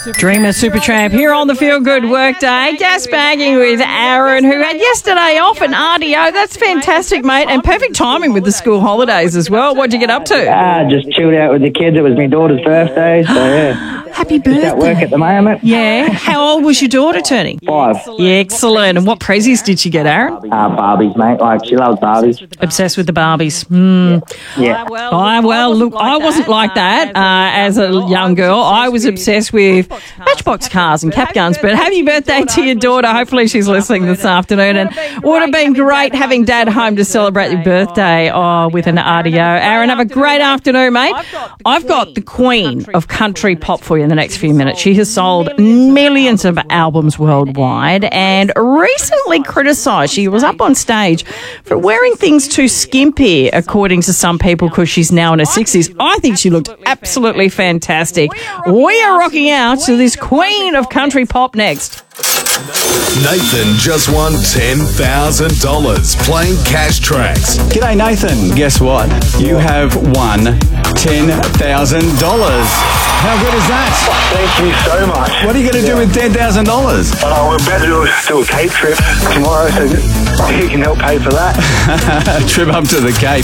Dreamer Supertramp here on the Feel Good Workday. Gas bagging with Aaron, who had yesterday off an RDO. That's fantastic, mate, and perfect timing with the school holidays as well. What'd you get up to? Just chilled out with the kids. It was my daughter's birthday, so yeah. Happy birthday. Just at work at the moment. Yeah. How old was your daughter turning? 5. Yeah, excellent. And what prezzies did she get, Aaron? Barbies, mate. Like, she loves Barbies. Obsessed with the Barbies. Yeah. Well, look, I wasn't like that as a young girl. I was obsessed with Matchbox cars and cap guns. But happy birthday to your daughter. Hopefully she's listening this afternoon. And it would have been great having Dad home to celebrate your birthday with an RDO. Aaron, have a great afternoon, mate. I've got the queen of country pop for you in the next few minutes. She has sold millions of albums worldwide and recently criticised. She was up on stage for wearing things too skimpy, according to some people, because she's now in her 60s. I think she looked absolutely fantastic. We are rocking out to this queen of country pop next. Nathan just won $10,000 playing Cash Tracks. G'day, Nathan. Guess what? You have won $10,000. How good is that? Thank you so much. What are you going to do with $10,000? We're about to do a Cape trip tomorrow, so you can help pay for that. Trip up to the Cape.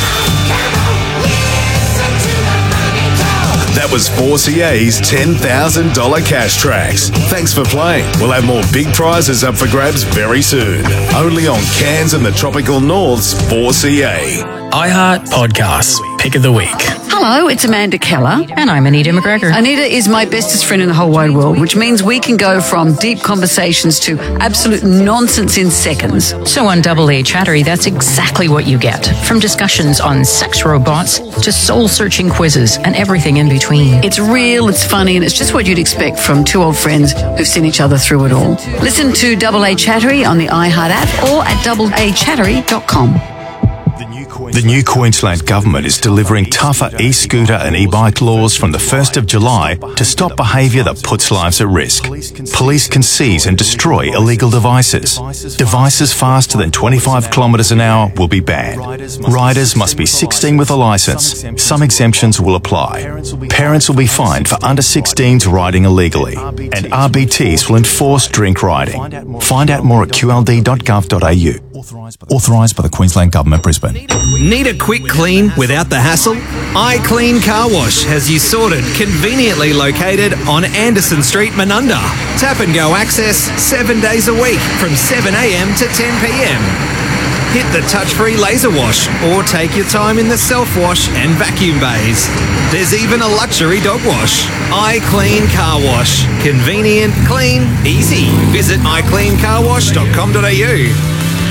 That was 4CA's $10,000 Cash Tracks. Thanks for playing. We'll have more big prizes up for grabs very soon. Only on Cairns and the Tropical North's 4CA. iHeart Podcasts, Pick of the Week. Hello, it's Amanda Keller. And I'm Anita McGregor. Anita is my bestest friend in the whole wide world, which means we can go from deep conversations to absolute nonsense in seconds. So on Double A Chattery, that's exactly what you get. From discussions on sex robots to soul-searching quizzes and everything in between. It's real, it's funny, and it's just what you'd expect from two old friends who've seen each other through it all. Listen to Double A Chattery on the iHeart app or at doubleachattery.com. The new Queensland Government is delivering tougher e-scooter and e-bike laws from the 1st of July to stop behaviour that puts lives at risk. Police can seize and destroy illegal devices. Devices faster than 25 kilometres an hour will be banned. Riders must be 16 with a licence. Some exemptions will apply. Parents will be fined for under 16s riding illegally. And RBTs will enforce drink riding. Find out more at qld.gov.au. Authorised by the Queensland Government, Brisbane. Need a quick clean without the hassle? iClean Car Wash has you sorted, conveniently located on Anderson Street, Menunda. Tap and go access 7 days a week from 7 a.m. to 10 p.m. Hit the touch-free laser wash or take your time in the self-wash and vacuum bays. There's even a luxury dog wash. iClean Car Wash. Convenient, clean, easy. Visit icleancarwash.com.au.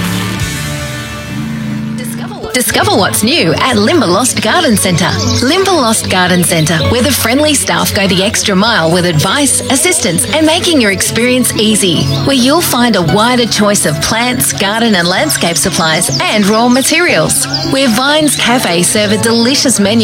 Discover what's new at Limberlost Garden Centre. Limberlost Garden Centre, where the friendly staff go the extra mile with advice, assistance and making your experience easy. Where you'll find a wider choice of plants, garden and landscape supplies and raw materials. Where Vines Cafe serve a delicious menu